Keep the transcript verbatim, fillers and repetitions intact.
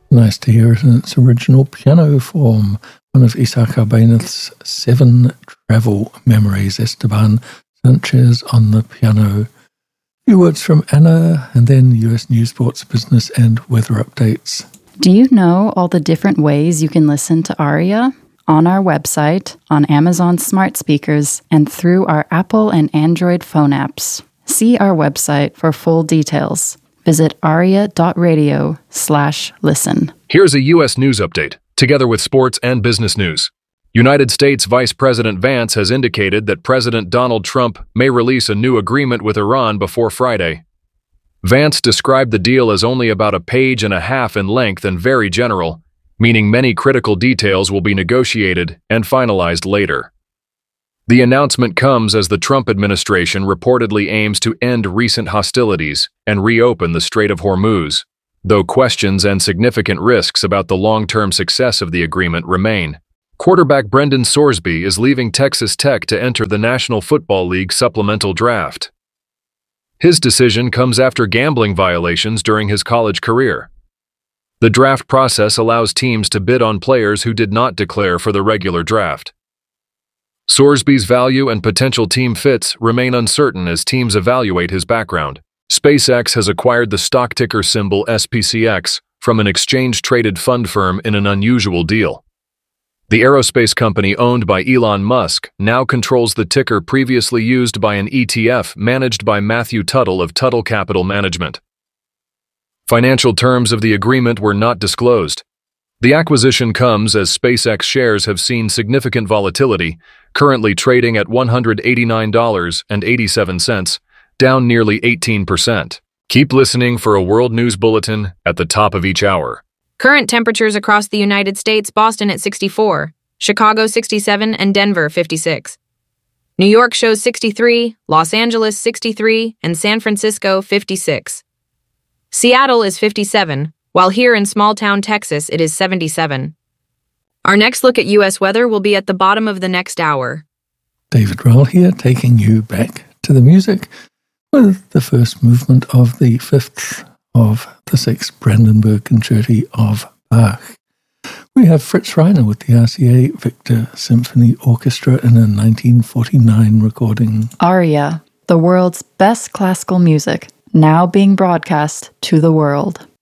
Nice to hear it in its original piano form, one of Isaac Albéniz's seven travel memories, Esteban Sanchez on the piano. A few words from Anna, and then U S news, sports, business, and weather updates. Do you know all the different ways you can listen to Aria? On our website, on Amazon smart speakers, and through our Apple and Android phone apps. See our website for full details. Visit aria.radio slash listen. Here's a U S news update, together with sports and business news. United States Vice President Vance has indicated that President Donald Trump may release a new agreement with Iran before Friday. Vance described the deal as only about a page and a half in length and very general, meaning many critical details will be negotiated and finalized later. The announcement comes as the Trump administration reportedly aims to end recent hostilities and reopen the Strait of Hormuz, though questions and significant risks about the long-term success of the agreement remain. Quarterback Brendan Sorsby is leaving Texas Tech to enter the National Football League supplemental draft. His decision comes after gambling violations during his college career. The draft process allows teams to bid on players who did not declare for the regular draft. Sorsby's value and potential team fits remain uncertain as teams evaluate his background. SpaceX has acquired the stock ticker symbol S P C X from an exchange-traded fund firm in an unusual deal. The aerospace company owned by Elon Musk now controls the ticker previously used by an E T F managed by Matthew Tuttle of Tuttle Capital Management. Financial terms of the agreement were not disclosed. The acquisition comes as SpaceX shares have seen significant volatility, currently trading at one hundred eighty-nine dollars and eighty-seven cents, down nearly eighteen percent. Keep listening for a world news bulletin at the top of each hour. Current temperatures across the United States: Boston at sixty-four, Chicago sixty-seven, and Denver fifty-six. New York shows sixty-three, Los Angeles sixty-three, and San Francisco fifty-six. Seattle is fifty-seven, while here in small-town Texas it is seventy-seven. Our next look at U S weather will be at the bottom of the next hour. David Rowell here, taking you back to the music with the first movement of the fifth of the sixth Brandenburg Concerti of Bach. We have Fritz Reiner with the R C A Victor Symphony Orchestra in a nineteen forty-nine recording. Aria, the world's best classical music, now being broadcast to the world.